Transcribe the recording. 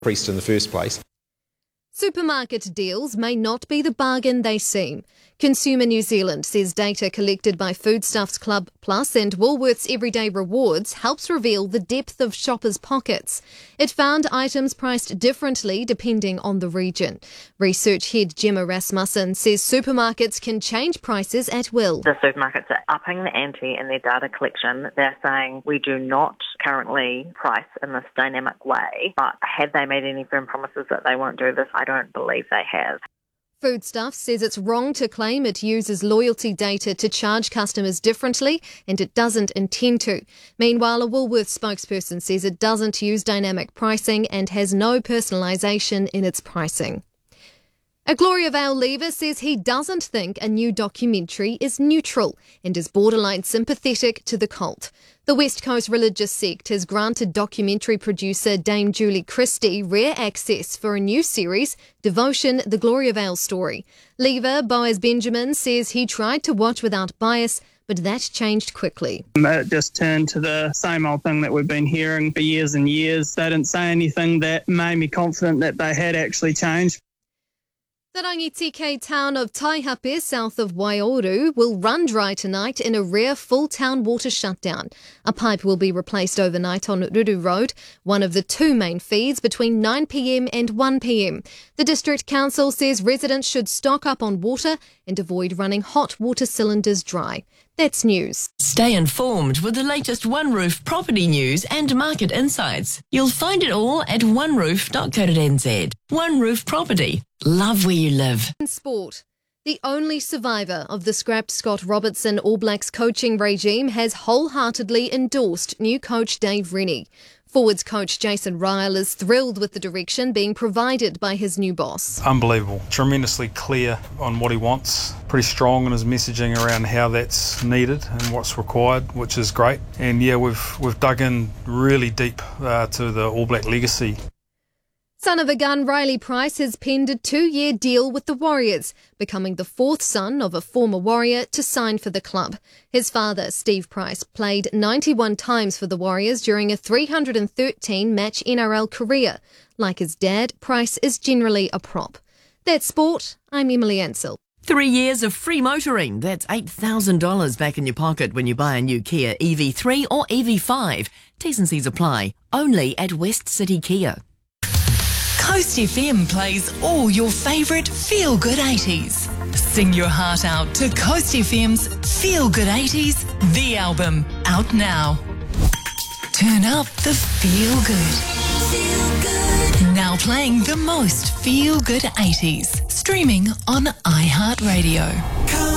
increased in the first place. Supermarket deals may not be the bargain they seem. Consumer New Zealand says data collected by Foodstuffs Club Plus and Woolworths Everyday Rewards helps reveal the depth of shoppers' pockets. It found items priced differently depending on the region. Research head Gemma Rasmussen says supermarkets can change prices at will. The supermarkets are upping the ante in their data collection. They're saying we do not currently price in this dynamic way, but have they made any firm promises that they won't do this? I don't believe they have. Foodstuffs says it's wrong to claim it uses loyalty data to charge customers differently, and it doesn't intend to. Meanwhile, a Woolworths spokesperson says it doesn't use dynamic pricing and has no personalisation in its pricing. A Gloria Vale leaver says he doesn't think a new documentary is neutral and is borderline sympathetic to the cult. The West Coast religious sect has granted documentary producer Dame Julie Christie rare access for a new series, Devotion, the Gloria Vale Story. Leaver Boaz Benjamin says he tried to watch without bias, but that changed quickly. It just turned to the same old thing that we've been hearing for years and years. They didn't say anything that made me confident that they had actually changed. The Rangitike town of Taihape, south of Waioro, will run dry tonight in a rare full-town water shutdown. A pipe will be replaced overnight on Ruru Road, one of the two main feeds between 9 p.m. and 1 p.m. The District Council says residents should stock up on water and avoid running hot water cylinders dry. That's news. Stay informed with the latest One Roof property news and market insights. You'll find it all at oneroof.co.nz. One Roof Property. Love where you live. In sport, the only survivor of the scrapped Scott Robertson All Blacks coaching regime has wholeheartedly endorsed new coach Dave Rennie. Forwards coach Jason Ryle is thrilled with the direction being provided by his new boss. Unbelievable. Tremendously clear on what he wants. Pretty strong in his messaging around how that's needed and what's required, which is great. And yeah, we've dug in really deep to the All Black legacy. Son of a gun, Riley Price has penned a 2-year deal with the Warriors, becoming the fourth son of a former Warrior to sign for the club. His father, Steve Price, played 91 times for the Warriors during a 313-match NRL career. Like his dad, Price is generally a prop. That's sport. I'm Emily Ansell. 3 years of free motoring. That's $8,000 back in your pocket when you buy a new Kia EV3 or EV5. T's and C's apply. Only at West City Kia. Coast FM plays all your favourite feel-good 80s. Sing your heart out to Coast FM's Feel Good 80s, the album, out now. Turn up the feel-good. Now playing the most feel-good 80s. Streaming on iHeartRadio.